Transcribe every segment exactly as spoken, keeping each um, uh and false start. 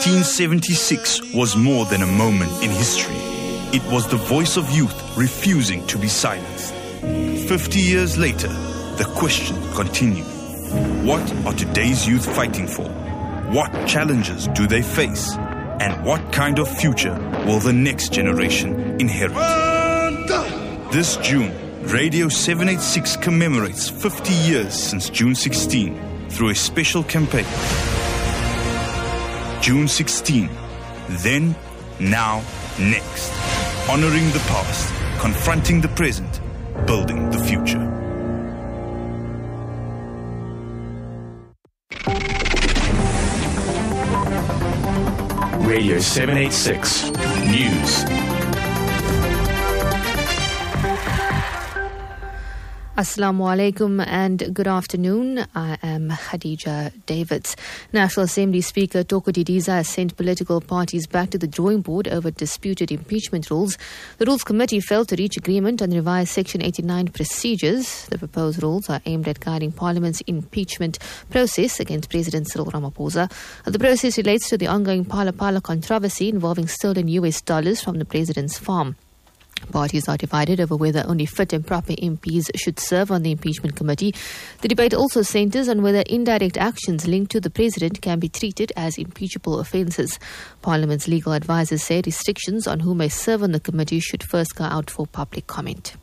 nineteen seventy-six was more than a moment in history. It was the voice of youth refusing to be silenced. Fifty years later, the question continues. What are today's youth fighting for? What challenges do they face? And what kind of future will the next generation inherit? This June, Radio seven eighty-six commemorates fifty years since June sixteenth through a special campaign. June sixteenth, then, now, next. Honoring the past, confronting the present, building the future. Radio seven eighty-six News. Assalamu alaikum and good afternoon. I am Khadija Davids. National Assembly Speaker Toko Didiza has sent political parties back to the drawing board over disputed impeachment rules. The Rules Committee failed to reach agreement on the revised Section eighty-nine procedures. The proposed rules are aimed at guiding Parliament's impeachment process against President Cyril Ramaphosa. The process relates to the ongoing Phala Phala controversy involving stolen U S dollars from the President's farm. Parties are divided over whether only fit and proper M Ps should serve on the impeachment committee. The debate also centres on whether indirect actions linked to the President can be treated as impeachable offences. Parliament's legal advisers say restrictions on who may serve on the committee should first go out for public comment.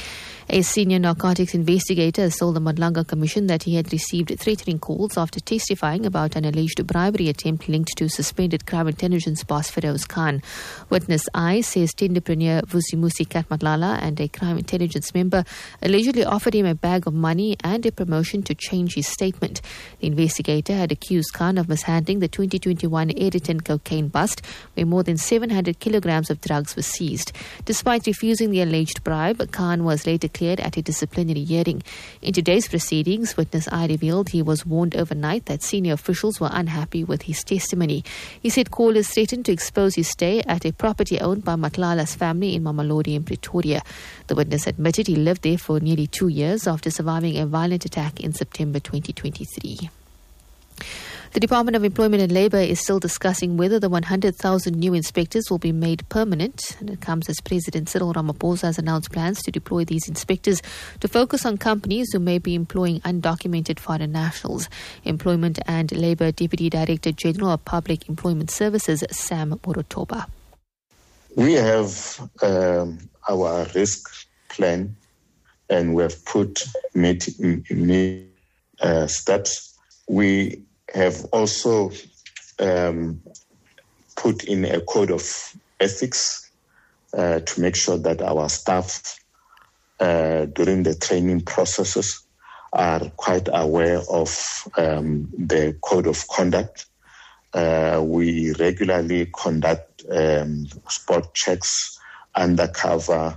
A senior narcotics investigator has told the Madlanga Commission that he had received threatening calls after testifying about an alleged bribery attempt linked to suspended crime intelligence boss Feroz Khan. Witness I says tenderpreneur Vusimusi Katmatlala and a crime intelligence member allegedly offered him a bag of money and a promotion to change his statement. The investigator had accused Khan of mishandling the twenty twenty-one Editon cocaine bust, where more than seven hundred kilograms of drugs were seized. Despite refusing the alleged bribe, Khan was later cleared at a disciplinary hearing. In today's proceedings, witness I revealed he was warned overnight that senior officials were unhappy with his testimony. He said callers threatened to expose his stay at a property owned by Matlala's family in Mamelodi in Pretoria. The witness admitted he lived there for nearly two years after surviving a violent attack in September twenty twenty-three. The Department of Employment and Labour is still discussing whether the one hundred thousand new inspectors will be made permanent. And it comes as President Cyril Ramaphosa has announced plans to deploy these inspectors to focus on companies who may be employing undocumented foreign nationals. Employment and Labour Deputy Director General of Public Employment Services, Sam Morotoba. We have um, our risk plan and we have put many, many uh, steps. We have also um, put in a code of ethics uh, to make sure that our staff uh, during the training processes are quite aware of um, the code of conduct. Uh, we regularly conduct um, spot checks, undercover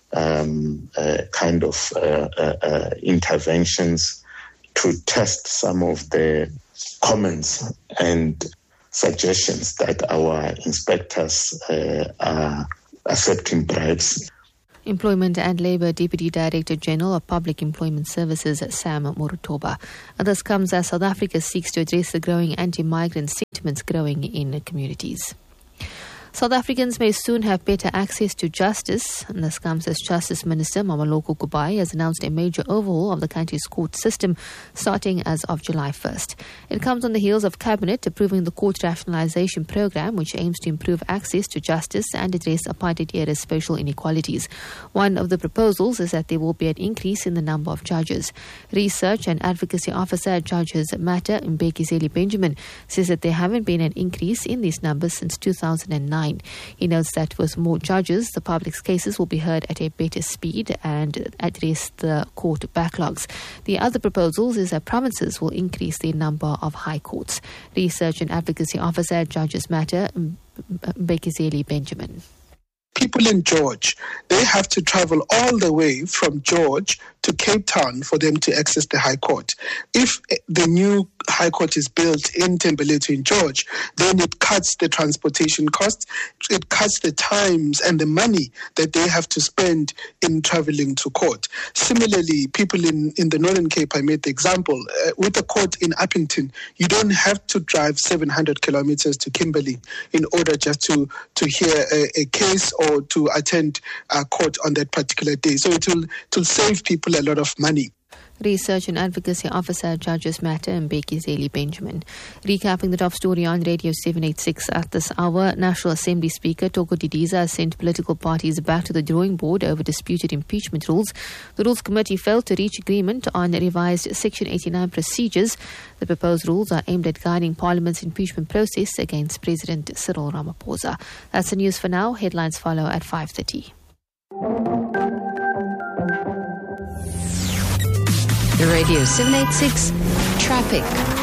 um, uh, kind of uh, uh, uh, interventions to test some of the comments and suggestions that our inspectors uh, are accepting bribes. Employment and Labour Deputy Director General of Public Employment Services, Sam Morotoba. This comes as South Africa seeks to address the growing anti-migrant sentiments growing in communities. South Africans may soon have better access to justice, and this comes as Justice Minister Mameloko Kubai has announced a major overhaul of the country's court system starting as of July first. It comes on the heels of Cabinet approving the court rationalisation programme, which aims to improve access to justice and address apartheid-era social inequalities. One of the proposals is that there will be an increase in the number of judges. Research and Advocacy Officer at Judges Matter, Mbekizeli Benjamin, says that there haven't been an increase in these numbers since two thousand nine. He notes that with more judges, the public's cases will be heard at a better speed and address the court backlogs. The other proposals is that provinces will increase the number of high courts. Research and Advocacy Officer at Judges Matter, Mbekizeli Benjamin. people in George, they have to travel all the way from George to Cape Town for them to access the High Court. If the new High Court is built in Thembelihle in George, then it cuts the transportation costs, it cuts the times and the money that they have to spend in traveling to court. Similarly, people in, in the Northern Cape, I made the example, uh, with the court in Uppington, you don't have to drive seven hundred kilometers to Kimberley in order just to, to hear a, a case or to attend uh, court on that particular day. So it will, it will save people a lot of money. Research and Advocacy Officer Judges Matter and Becky Zaley Benjamin. Recapping the top story on Radio seven eighty-six at this hour, National Assembly Speaker Toko Didiza sent political parties back to the drawing board over disputed impeachment rules. The Rules Committee failed to reach agreement on revised Section eighty-nine procedures. The proposed rules are aimed at guiding Parliament's impeachment process against President Cyril Ramaphosa. That's the news for now. Headlines follow at five thirty. Radio seven eighty-six Traffic.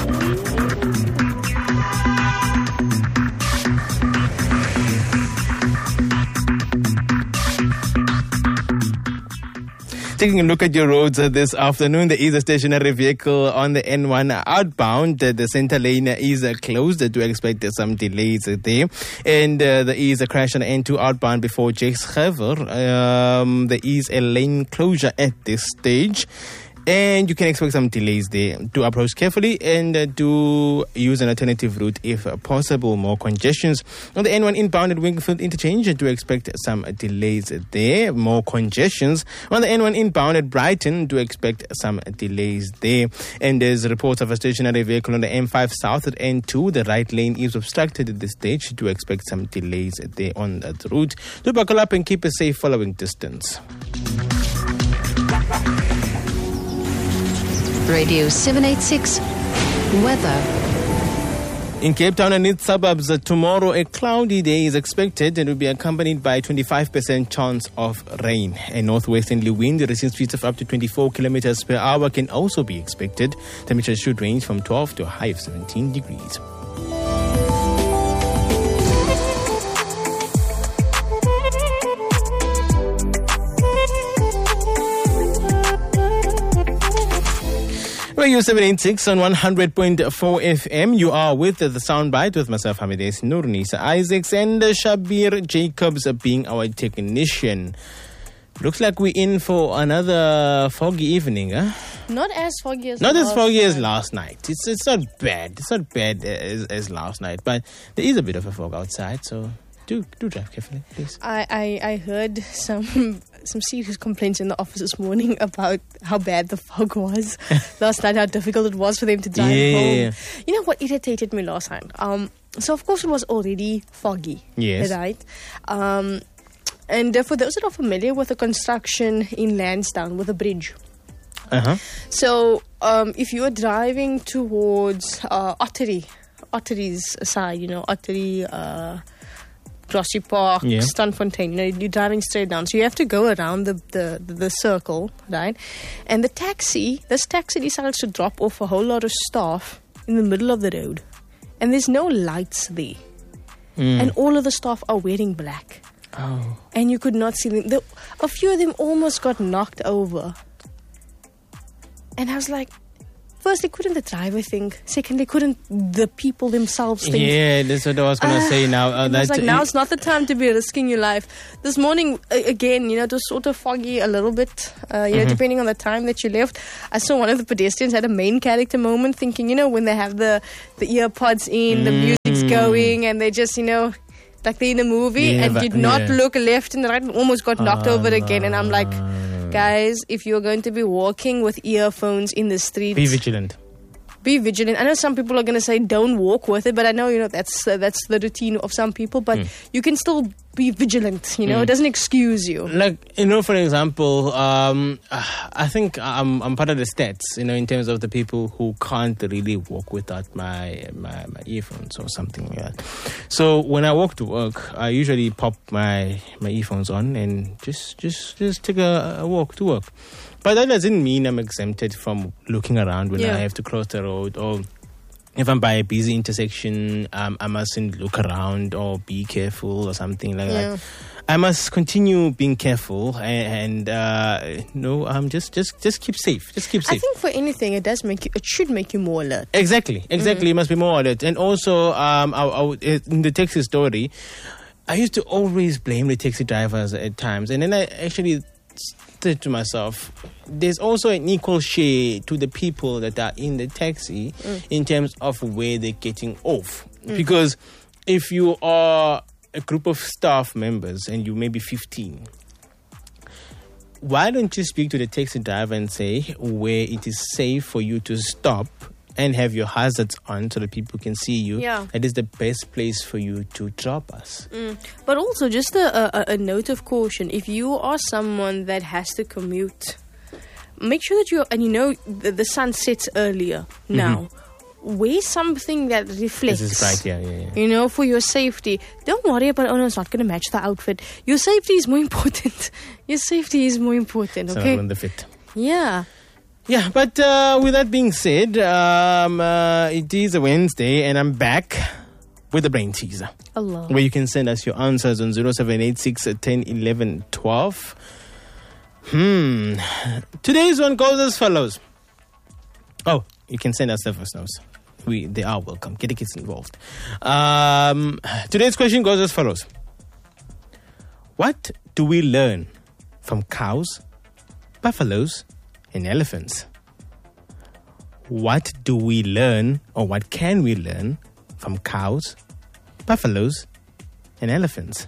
Taking a look at your roads uh, this afternoon, there is a stationary vehicle on the N one outbound. Uh, the center lane is uh, closed. Uh, do expect uh, some delays uh, there. And uh, there is a crash on the N two outbound before Jakesriver. Um, there is a lane closure at this stage. And you can expect some delays there. Do approach carefully and uh, do use an alternative route if uh, possible. More congestions on the N one inbound at Wingfield Interchange. Do expect some delays there. More congestions on the N one inbound at Brighton. Do expect some delays there. And there's reports of a stationary vehicle on the M five South at N two. The right lane is obstructed at this stage. Do expect some delays there on that route. Do buckle up and keep a safe following distance. Radio seven eighty-six Weather. In Cape Town and its suburbs, uh, tomorrow a cloudy day is expected and will be accompanied by a twenty-five percent chance of rain. A northwesterly wind reaching speeds of up to twenty-four kilometers per hour can also be expected. Temperatures should range from twelve to a high of seventeen degrees. Radio seven eighty-six on one hundred point four F M. You are with the Soundbite with myself, Hamides Nurnisa Isaacs, and Shabir Jacobs being our technician. Looks like we're in for another foggy evening, huh? Not as foggy as Not last as foggy night. as last night. It's it's not bad. It's not bad as, as last night, but there is a bit of a fog outside, so do do drive carefully, please. I, I, I heard some some serious complaints in the office this morning about how bad the fog was last night, how difficult it was for them to drive Yeah. home. You know what irritated me last night? Um, so of course it was already foggy, Yes. right? Um, and uh, for those that are familiar with the construction in Lansdowne with a bridge, Uh-huh. so um, if you are driving towards uh, Ottery, Ottery's side, you know, Ottery, uh, Grassy Park, Yeah. Stunfontein, you know, you're driving straight down. So you have to go around the, the, the, the circle, right? And the taxi, this taxi decides to drop off a whole lot of staff in the middle of the road. And there's no lights there. Mm. And all of the staff are wearing black. Oh. And you could not see them. The, a few of them almost got knocked over. And I was like, firstly, couldn't the driver think? Secondly, couldn't the people themselves think? Yeah, that's what I was going to Ah, say now. Uh, and I was that, like, now it's not the time to be risking your life. This morning, a- again, you know, it was sort of foggy a little bit, uh, you know, Mhm. depending on the time that you left. I saw one of the pedestrians had a main character moment, thinking, you know, when they have the, the ear pods in, the music's Mm. going, and they just, you know, like they're in a movie, Yeah, and but- did not yeah. look left and right, and almost got knocked over again. And I'm like, Ah. guys, if you're going to be walking with earphones in the streets, Be vigilant. be vigilant. I know some people are going to say don't walk with it, but I know, you know, that's uh, that's the routine of some people, but Mm. you can still be vigilant, you know, Mm. it doesn't excuse you. Like, you know, for example, um, I think I'm I'm part of the stats, you know, in terms of the people who can't really walk without my my, my earphones or something like that. So when I walk to work, I usually pop my, my earphones on and just just just take a, a walk to work. But that doesn't mean I'm exempted from looking around when Yeah. I have to cross the road or if I'm by a busy intersection, um, I mustn't look around or be careful or something like Yeah. that. I must continue being careful and, and uh, no, um, just, just, just keep safe. Just keep I safe. think for anything, it does make you. It should make you more alert. Exactly, exactly. You must be more alert. And also, um, I, I, in the taxi story, I used to always blame the taxi drivers at times, and then I actually said to myself, there's also an equal share to the people that are in the taxi mm. in terms of where they're getting off. Mm. Because if you are a group of staff members and you may be fifteen, why don't you speak to the taxi driver and say where it is safe for you to stop and have your hazards on so that people can see you? Yeah. That is the best place for you to drop us. Mm. But also, just a, a, a note of caution. If you are someone that has to commute, make sure that you, and you know the, the sun sets earlier now. Mm-hmm. Wear something that reflects. This is right, yeah, yeah, yeah. You know, for your safety. Don't worry about, oh no, it's not going to match the outfit. Your safety is more important. Your safety is more important, It's okay? not on the fit. Yeah. Yeah, but uh, with that being said, um, uh, it is a Wednesday and I'm back with the brain teaser. Allah. Where you can send us your answers on zero seven eight six, ten, eleven, twelve. Hmm. Today's one goes as follows. Oh, you can send us the voice notes. We, they are welcome. Get the kids involved. Um, today's question goes as follows. What do we learn from cows, buffaloes, and elephants? What do we learn, or what can we learn from cows, buffaloes, and elephants?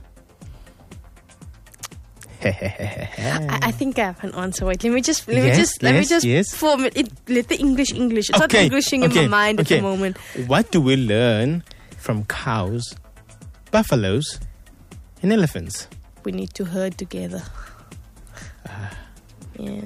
I, I think I have an answer. Wait, let me just let Yes, me just let me yes, just yes. form it. it. Let the English English. It's not Englishing okay, in my mind okay. at the moment. What do we learn from cows, buffaloes, and elephants? We need to herd together. Uh, yeah.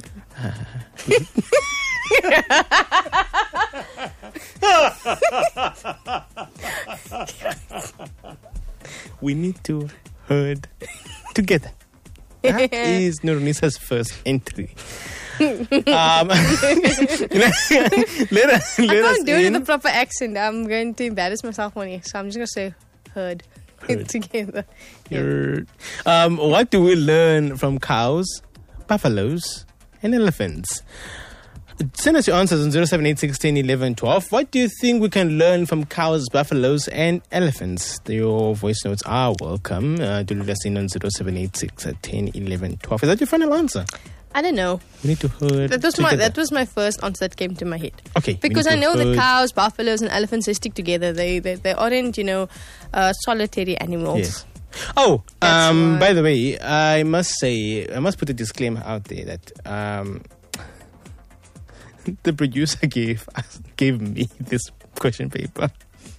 We need to herd together. That is Nurunisa's first entry. um, let us, let I can't us do it in. with a proper accent. I'm going to embarrass myself on here, so I'm just going to say herd, Herd. together. Herd. Um, what do we learn from cows, buffaloes, and elephants? Send us your answers on zero seven eight six, ten, eleven, twelve. What do you think we can learn from cows, buffaloes, and elephants? Your voice notes are welcome. Uh, do let us in on zero seven eight six, ten, eleven, twelve. Is that your final answer? I don't know. We need to herd That was my together. that was my first answer that came to my head. Okay. we Because need I to know that herd. cows, buffaloes, and elephants they stick together. They they, they aren't you know uh, solitary animals. Yes. Oh, That's um, why. by the way, I must say, I must put a disclaimer out there that um, the producer gave us, gave me this question paper.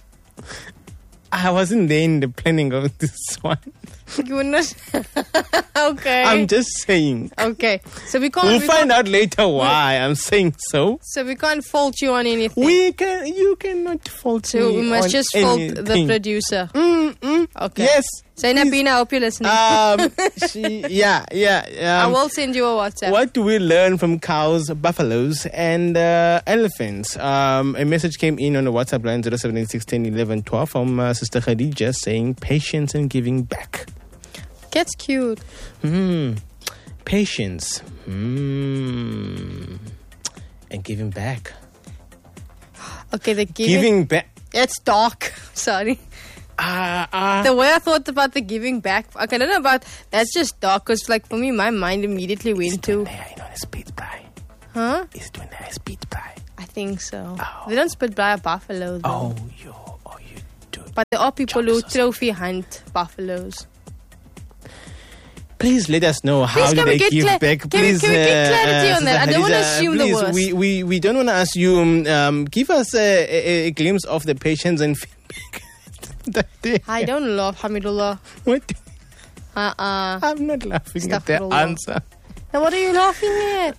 I wasn't there in the planning of this one. You were not okay. I'm just saying. Okay, so we can't. We'll we find can't, out later why I'm saying so. So we can't fault you on anything. We can. You cannot fault so me we must on just fault the anything. producer. Mm, mm. Okay. Yes. Zainabina, I hope you're listening. Um. she. Yeah. Yeah. I Um, will send you a WhatsApp. What do we learn from cows, buffaloes, and uh, elephants? Um, a message came in on the WhatsApp line zero seven eight six, ten, eleven, twelve from uh, Sister Khadija saying patience and giving back. That's cute. Hmm. Patience. Hmm. And giving back. Okay, the giving. Giving back. It's dark. Sorry. Ah, ah. The way I thought about the giving back. Okay, I don't know about. That's just dark. Because, like, for me, my mind immediately went to. I know the speed by. Huh? It's doing a speed by. I think so. Oh. They don't spit by a buffalo, though. Oh, you. Oh, you do. But there are people who Jobs or trophy hunt buffaloes. Please let us know how Please, do can we they get give cla- back. can we- Please, can we get uh, clarity uh, on that? Sister I don't wanna Khadija, assume the please, worst. We, we, we don't want to assume. Um, give us a, a, a glimpse of the patience and feedback. that they I don't love Hamidullah. What? Uh-uh. I'm not laughing at the Astaghfirullah. answer. Now, what are you laughing at?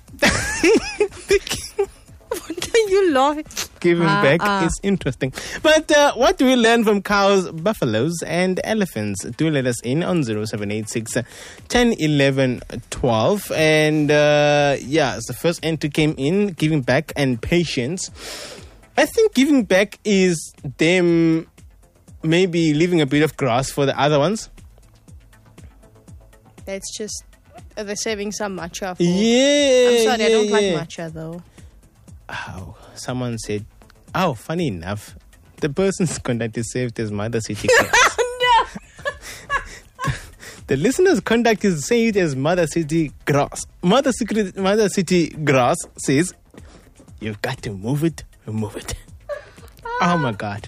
What are you laughing? Giving Ah, back ah. is interesting. But uh, what do we learn from cows, buffaloes, and elephants? Do let us in on zero seven eight six, ten, eleven, twelve. And uh, yeah, the first entry came in, giving back and patience. I think giving back is them maybe leaving a bit of grass for the other ones. That's just, are they saving some matcha for? Yeah. I'm sorry, yeah, I don't yeah. like matcha though. Oh, someone said, oh, funny enough, the person's conduct is saved as Mother City Grass. No! The listener's conduct is saved as Mother City Grass. Mother City, Mother City Grass says, you've got to move it, move it. Oh my God.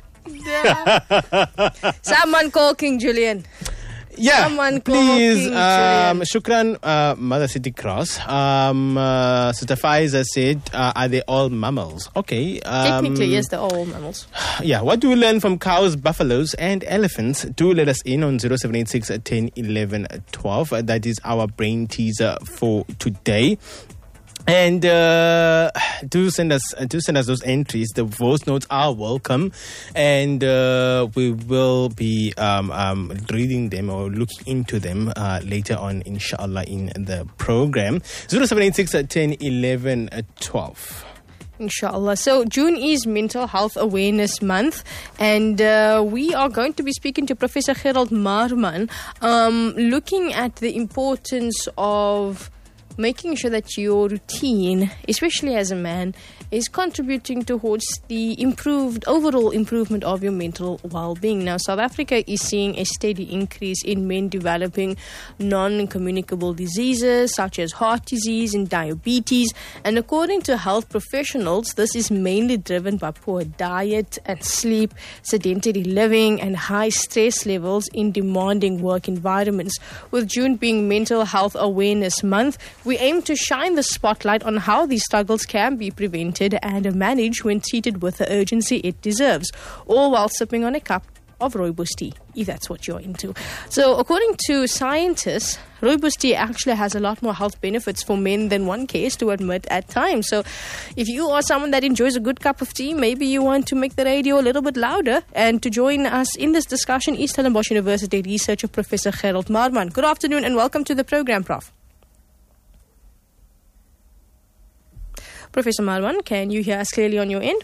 Someone call King Julian. Yeah, Someone call please, King um, Julian. Shukran, uh, Mother City Cross. Um, uh, Sister Faiza said, uh, are they all mammals? Okay. Um, Technically, yes, they're all mammals. Yeah, what do we learn from cows, buffaloes, and elephants? Do let us in on zero seven eight six, ten, eleven, twelve. Uh, that is our brain teaser for today. And uh, do send us do send us those entries. The voice notes are welcome, and uh, we will be um, um, reading them or looking into them uh, later on, inshallah, in the program. zero seven eight six, ten, eleven, twelve. Inshallah. So June is Mental Health Awareness Month, and uh, we are going to be speaking to Professor Gerald Marman, um, looking at the importance of making sure that your routine, especially as a man, is contributing towards the improved overall improvement of your mental well-being. Now, South Africa is seeing a steady increase in men developing non-communicable diseases such as heart disease and diabetes. And according to health professionals, this is mainly driven by poor diet and sleep, sedentary living, and high stress levels in demanding work environments. With June being Mental Health Awareness Month, we aim to shine the spotlight on how these struggles can be prevented and managed when treated with the urgency it deserves, all while sipping on a cup of rooibos tea, if that's what you're into. So according to scientists, rooibos tea actually has a lot more health benefits for men than one cares to admit at times. So if you are someone that enjoys a good cup of tea, maybe you want to make the radio a little bit louder. And to join us in this discussion is Stellenbosch University researcher Professor Gerald Marman. Good afternoon and welcome to the program, Prof Professor Marman, can you hear us clearly on your end?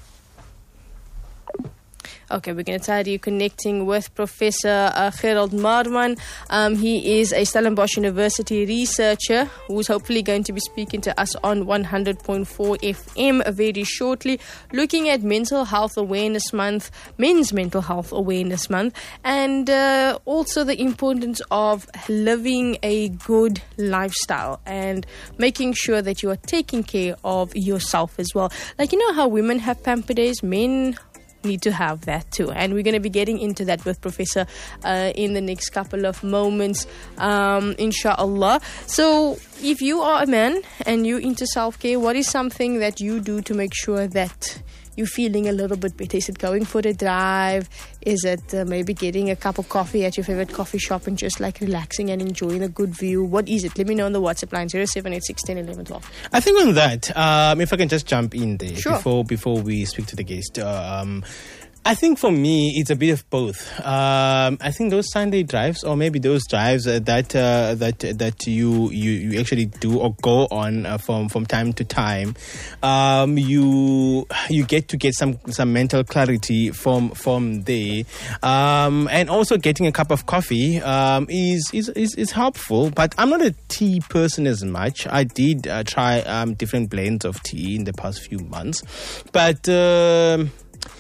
Okay, we're going to try reconnecting with Professor uh, Gerald Marman. Um, he is a Stellenbosch University researcher who's hopefully going to be speaking to us on one hundred point four F M very shortly, looking at Mental Health Awareness Month, Men's Mental Health Awareness Month, and uh, also the importance of living a good lifestyle and making sure that you are taking care of yourself as well. Like, you know how women have pamper days, men need to have that too, and we're going to be getting into that with Professor uh, in the next couple of moments, um, inshallah. So if you are a man and you're into self-care, what is something that you do to make sure that you're feeling a little bit better? Is it going for a drive? Is it uh, maybe getting a cup of coffee at your favorite coffee shop and just like relaxing and enjoying a good view? What is it? Let me know on the WhatsApp line zero seven eight six, ten, eleven, twelve. I think on that, um, if I can just jump in there Sure. before before we speak to the guest. Um, I think for me, it's a bit of both. Um, I think those Sunday drives, or maybe those drives uh, that uh, that that you, you you actually do or go on uh, from from time to time, um, you you get to get some some mental clarity from from there, um, and also getting a cup of coffee um, is, is is is helpful. But I'm not a tea person as much. I did uh, try um, different blends of tea in the past few months, but. Um,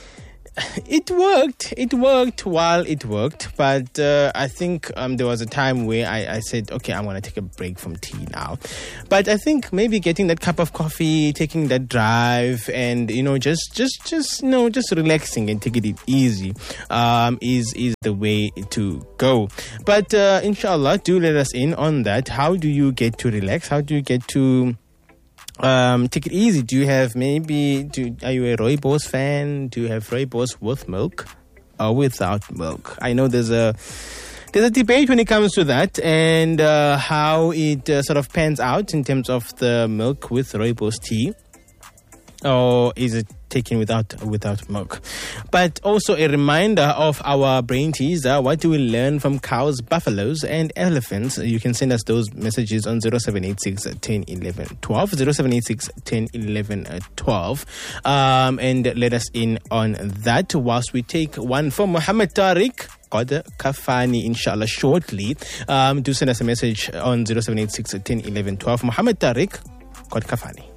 It worked. It worked while it worked. But uh, I think um, there was a time where I, I said, okay, I'm going to take a break from tea now. But I think maybe getting that cup of coffee, taking that drive, and, you know, just, just, just, you know, just relaxing and taking it easy um, is, is the way to go. But uh, inshallah, do let us in on that. How do you get to relax? How do you get to... Um, take it easy? Do you have maybe, do, are you a rooibos fan? Do you have rooibos with milk or without milk? I know there's a there's a debate when it comes to that, and uh, how it uh, sort of pans out in terms of the milk with rooibos tea. Or is it taken without without milk? but also a reminder of our brain teaser. What do we learn from cows, buffaloes, and elephants? You can send us those messages on zero seven eight six, ten, eleven, twelve, zero seven eight six, ten, eleven, twelve, um, and let us in on that whilst we take one from Muhammad Tariq Qadir Kafani, inshallah, shortly. Um, do send us a message on zero seven eight six, ten, eleven, twelve. Muhammad Tariq Qadir Kafani.